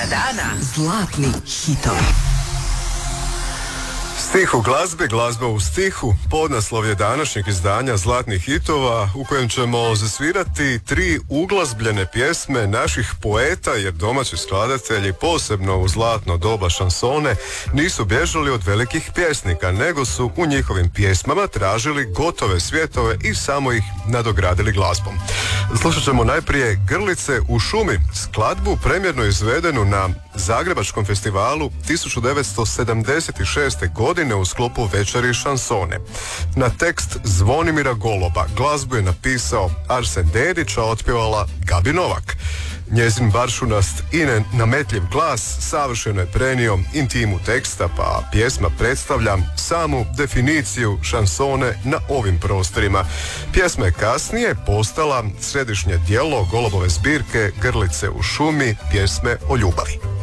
dana. Zlatni hitovi. Stih u glazbi, glazba u stihu, podnaslov je današnjeg izdanja Zlatnih hitova u kojem ćemo zasvirati 3 uglazbljene pjesme naših poeta, jer domaći skladatelji, posebno u zlatno doba šansone, nisu bježali od velikih pjesnika, nego su u njihovim pjesmama tražili gotove svjetove i samo ih nadogradili glazbom. Slušat ćemo najprije Grlice u šumi, skladbu premjerno izvedenu na Zagrebačkom festivalu 1976. godine u sklopu Večeri šansone. Na tekst Zvonimira Goloba glazbu je napisao Arsen Dedić, a otpjevala Gabi Novak. Njezin baršunast i nametljiv glas savršeno je prenio intimu teksta, pa pjesma predstavlja samu definiciju šansone na ovim prostorima. Pjesma je kasnije postala središnje djelo Golobove zbirke Grlice u šumi, pjesme o ljubavi.